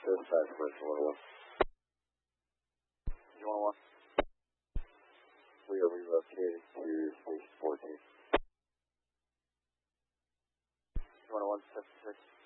side commercial 101. You 101? We are relocating to station 14. 101, 76.